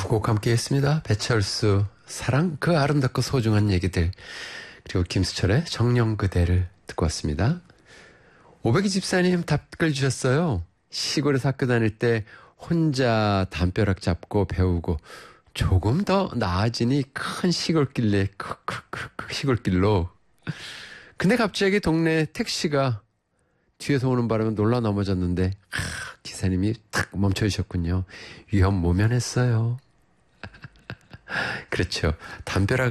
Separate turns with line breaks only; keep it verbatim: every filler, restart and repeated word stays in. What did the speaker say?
두 곡 함께 했습니다. 배철수 사랑 그 아름답고 소중한 얘기들, 그리고 김수철의 정녕 그대를 듣고 왔습니다. 오백이 집사님 답글 주셨어요. 시골에서 학교 다닐 때 혼자 담벼락 잡고 배우고 조금 더 나아지니 큰 시골길에 크크크 시골길로. 근데 갑자기 동네 택시가 뒤에서 오는 바람에 놀라 넘어졌는데 아, 기사님이 탁 멈춰주셨군요. 위험 모면했어요. 그렇죠. 담벼락